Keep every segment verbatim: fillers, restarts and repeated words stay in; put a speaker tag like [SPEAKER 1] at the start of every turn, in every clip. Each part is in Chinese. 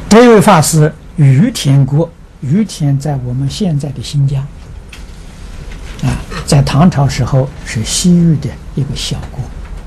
[SPEAKER 1] 这位法师于田国，于田在我们现在的新疆啊，在唐朝时候是西域的一个小国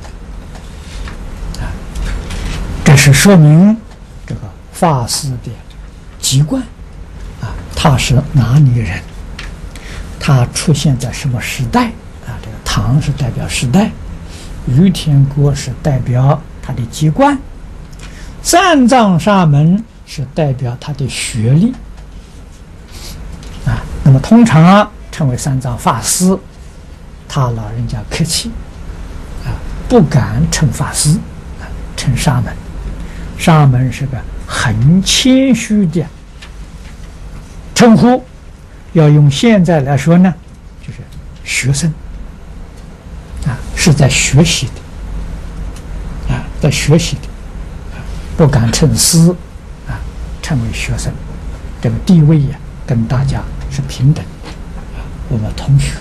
[SPEAKER 1] 啊，这是说明这个法师的籍贯啊，他是哪里人，他出现在什么时代啊？这个唐是代表时代，于田国是代表他的籍贯，三藏沙门是代表他的学历啊。那么通常称为三藏法师，他老人家客气啊，不敢称法师啊，称沙门。沙门是个很谦虚的称呼，要用现在来说呢，就是学生啊，是在学习的啊，在学习的啊，不敢称师啊，称为学生，这个地位呀、啊，跟大家是平等啊，我们同学。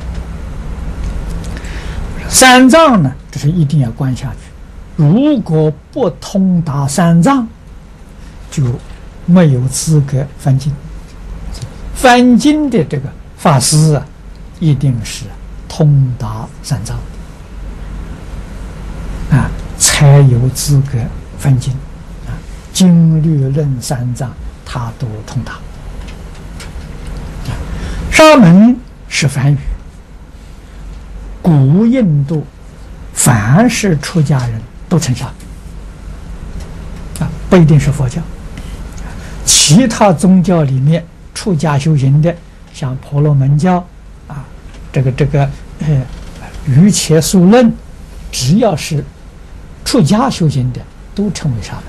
[SPEAKER 1] 三藏呢，这是一定要观下去。如果不通达三藏，就没有资格翻经。翻经的这个法师啊，一定是通达三藏啊，才有资格翻经啊。经律论三藏，他都通达。啊，沙门是梵语，古印度凡是出家人都称沙门啊，不一定是佛教。其他宗教里面出家修行的，像婆罗门教啊，这个这个呃瑜伽素论，只要是出家修行的，都称为沙门。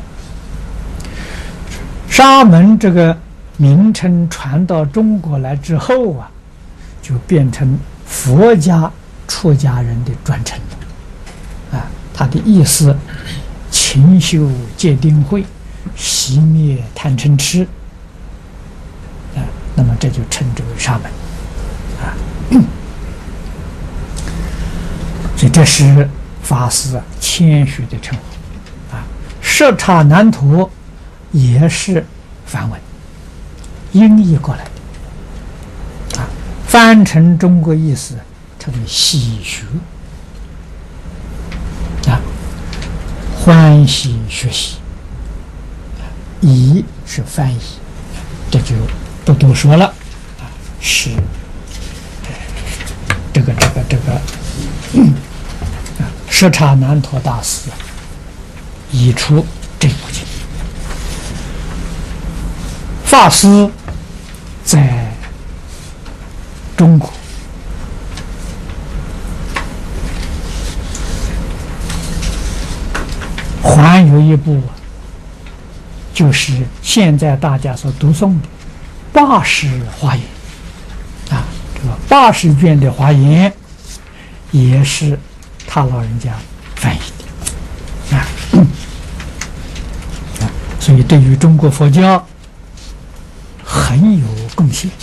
[SPEAKER 1] 沙门这个名称传到中国来之后啊，就变成佛家出家人的专称了啊。他的意思，勤修戒定慧，熄灭贪嗔痴啊，那么这就称之为沙门啊。所以这是法师谦虚的称呼啊。舍刹难陀也是梵文音译过来的啊，翻成中国意思称为喜学啊，欢喜学习。译是翻译，这就不多说了啊。是这个这个这个嗯啊，舍刹难陀大师译出这部经。法师在中国还有一部就是现在大家所读诵的八十华严啊，这个八十卷的华严也是他老人家翻译的啊，嗯啊，所以对于中国佛教很有贡献。